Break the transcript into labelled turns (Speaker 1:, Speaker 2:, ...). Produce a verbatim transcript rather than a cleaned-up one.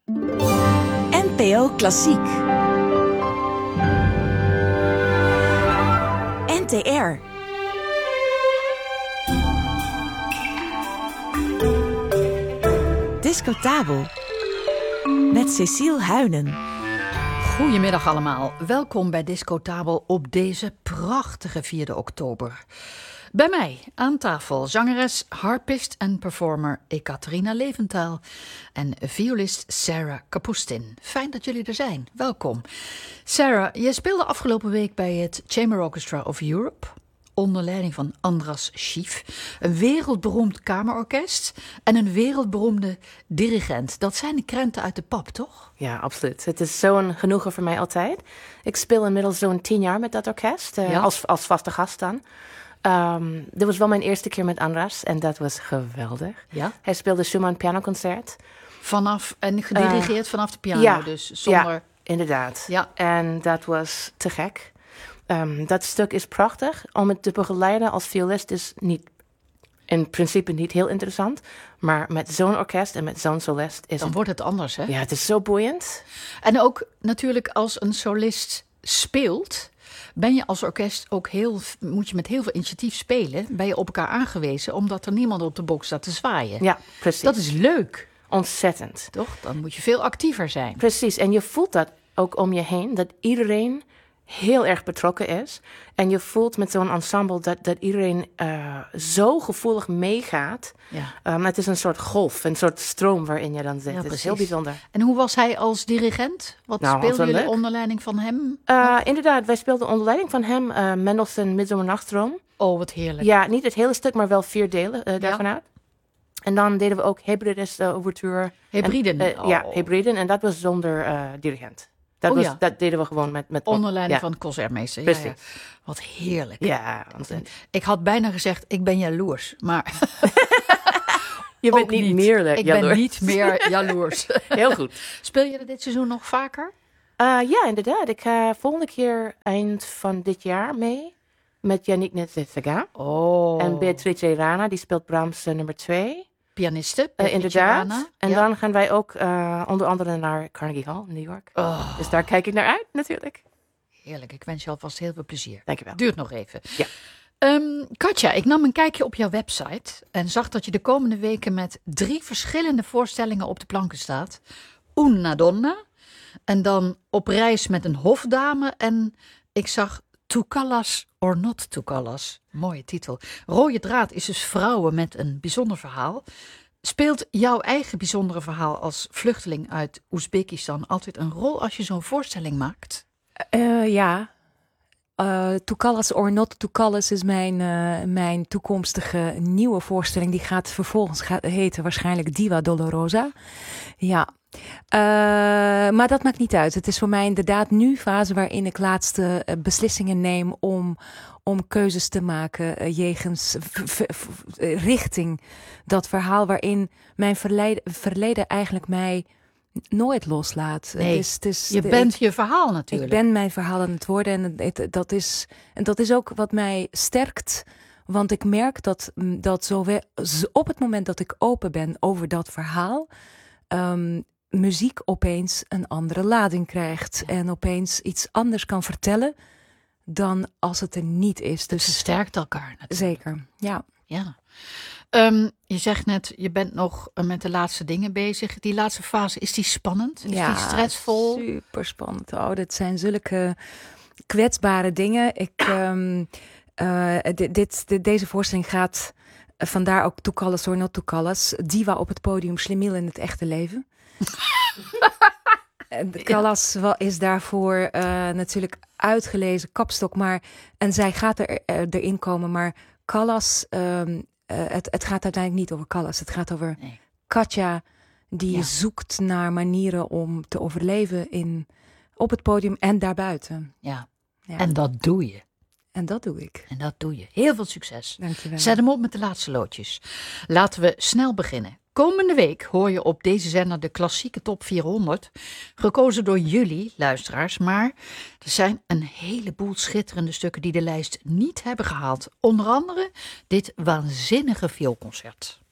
Speaker 1: N P O Klassiek. N T R. Discotabel. Met Cecile Huynen.
Speaker 2: Goedemiddag allemaal. Welkom bij Discotabel op deze prachtige vierde oktober. Bij mij aan tafel zangeres, harpist en performer Ekaterina Leventaal en violist Sarah Kapustin. Fijn dat jullie er zijn. Welkom. Sarah, je speelde afgelopen week bij het Chamber Orchestra of Europe onder leiding van Andras Schief, een wereldberoemd kamerorkest en een wereldberoemde dirigent. Dat zijn de krenten uit de pap, toch?
Speaker 3: Ja, absoluut. Het is zo'n genoegen voor mij altijd. Ik speel inmiddels zo'n tien jaar met dat orkest, uh, ja. als, als vaste gast dan. Um, dit was wel mijn eerste keer met Andras en dat was geweldig.
Speaker 2: Ja?
Speaker 3: Hij speelde Schumann pianoconcert.
Speaker 2: Vanaf, en gedirigeerd uh, vanaf de piano,
Speaker 3: ja,
Speaker 2: dus zonder...
Speaker 3: Ja, inderdaad.
Speaker 2: Ja.
Speaker 3: En dat was te gek. Um, dat stuk is prachtig. Om het te begeleiden als violist is niet, in principe niet heel interessant. Maar met zo'n orkest en met zo'n solist is
Speaker 2: Dan
Speaker 3: het...
Speaker 2: wordt het anders, hè?
Speaker 3: Ja, het is zo boeiend.
Speaker 2: En ook natuurlijk als een solist speelt, ben je als orkest ook heel, moet je met heel veel initiatief spelen. Ben je op elkaar aangewezen, omdat er niemand op de box staat te zwaaien.
Speaker 3: Ja, precies.
Speaker 2: Dat is leuk.
Speaker 3: Ontzettend.
Speaker 2: Toch? Dan moet je veel actiever zijn.
Speaker 3: Precies. En je voelt dat ook om je heen, dat iedereen heel erg betrokken is. En je voelt met zo'n ensemble dat, dat iedereen uh, zo gevoelig meegaat.
Speaker 2: Ja.
Speaker 3: Um, het is een soort golf, een soort stroom waarin je dan zit.
Speaker 2: Ja,
Speaker 3: het is heel bijzonder.
Speaker 2: En hoe was hij als dirigent? Wat
Speaker 3: nou,
Speaker 2: speelden jullie
Speaker 3: leuk.
Speaker 2: onder leiding van hem?
Speaker 3: Uh, inderdaad, wij speelden onder leiding van hem uh, Mendelssohn Midsomernachtstroom.
Speaker 2: Oh, wat heerlijk.
Speaker 3: Ja, niet het hele stuk, maar wel vier delen uh, daarvan
Speaker 2: ja.
Speaker 3: uit. En dan deden we ook Hebrides uh, Ouverture.
Speaker 2: Hebriden?
Speaker 3: En, uh,
Speaker 2: oh.
Speaker 3: Ja, Hebriden. En dat was zonder uh, dirigent. Dat,
Speaker 2: oh,
Speaker 3: was,
Speaker 2: ja.
Speaker 3: dat deden we gewoon met... met
Speaker 2: onder leiding
Speaker 3: ja.
Speaker 2: van de concertmeester.
Speaker 3: Precies.
Speaker 2: Ja, ja. Wat heerlijk.
Speaker 3: Ja, ontzettend.
Speaker 2: Ik had bijna gezegd, ik ben jaloers. Maar
Speaker 3: je bent
Speaker 2: ook
Speaker 3: niet,
Speaker 2: niet
Speaker 3: meer uh,
Speaker 2: Ik
Speaker 3: jaloers.
Speaker 2: ben niet meer jaloers.
Speaker 3: Heel goed.
Speaker 2: Speel je er dit seizoen nog vaker?
Speaker 3: Uh, ja, inderdaad. Ik ga volgende keer eind van dit jaar mee. Met Yannick Netzetsaga.
Speaker 2: Oh.
Speaker 3: En Beatrice Rana, die speelt Brahms uh, nummer twee.
Speaker 2: Pianiste,
Speaker 3: uh, inderdaad.
Speaker 2: Rana.
Speaker 3: En
Speaker 2: ja.
Speaker 3: dan gaan wij ook uh, onder andere naar Carnegie Hall in New York.
Speaker 2: Oh.
Speaker 3: Dus daar kijk ik naar uit, natuurlijk.
Speaker 2: Heerlijk, ik wens je alvast heel veel plezier.
Speaker 3: Dankjewel.
Speaker 2: Duurt nog even.
Speaker 3: Ja.
Speaker 2: Um, Katja, ik nam een kijkje op jouw website en zag dat je de komende weken met drie verschillende voorstellingen op de planken staat. Una donna, en dan Op reis met een hofdame en ik zag To Callas or Not To Callas. Mooie titel. Rode draad is dus vrouwen met een bijzonder verhaal. Speelt jouw eigen bijzondere verhaal als vluchteling uit Oezbekistan altijd een rol als je zo'n voorstelling maakt?
Speaker 4: Uh, ja. Uh, To Callas or Not To Callas is mijn, uh, mijn toekomstige nieuwe voorstelling. Die gaat vervolgens gaat heten waarschijnlijk Diva Dolorosa. Ja. Uh, maar dat maakt niet uit. Het is voor mij inderdaad nu fase waarin ik laatste uh, beslissingen neem om, om keuzes te maken uh, jegens v- v- v- richting dat verhaal waarin mijn verleden, verleden eigenlijk mij nooit loslaat.
Speaker 2: Nee,
Speaker 4: het is, het is,
Speaker 2: je
Speaker 4: de,
Speaker 2: bent
Speaker 4: ik,
Speaker 2: je verhaal natuurlijk.
Speaker 4: Ik ben mijn verhaal aan het worden en het, het, dat, is, en dat is ook wat mij sterkt. Want ik merk dat, dat zowel, op het moment dat ik open ben over dat verhaal, Um, muziek opeens een andere lading krijgt. Ja. En opeens iets anders kan vertellen dan als het er niet is.
Speaker 2: Dus het versterkt elkaar natuurlijk.
Speaker 4: Zeker, ja.
Speaker 2: ja. Um, je zegt net, je bent nog met de laatste dingen bezig. Die laatste fase, is die spannend? Is
Speaker 4: ja,
Speaker 2: die stressvol?
Speaker 4: Super spannend. Oh, dat zijn zulke kwetsbare dingen. Ik, um, uh, dit, dit, deze voorstelling gaat... Vandaar ook To Callas or Not To Callas. Diva op het podium, Schlemiel in het echte leven. De Callas is daarvoor uh, natuurlijk uitgelezen kapstok. Maar, en zij gaat er, uh, erin komen. Maar Callas, um, uh, het, het gaat uiteindelijk niet over Callas. Het gaat over nee. Katja die ja. zoekt naar manieren om te overleven in, op het podium en daarbuiten.
Speaker 2: Ja, ja. En dat doe je.
Speaker 4: En dat doe ik.
Speaker 2: En dat doe je. Heel veel succes.
Speaker 4: Dankjewel.
Speaker 2: Zet hem op met de laatste loodjes. Laten we snel beginnen. Komende week hoor je op deze zender de klassieke top vierhonderd. Gekozen door jullie, luisteraars. Maar er zijn een heleboel schitterende stukken die de lijst niet hebben gehaald. Onder andere dit waanzinnige vioolconcert.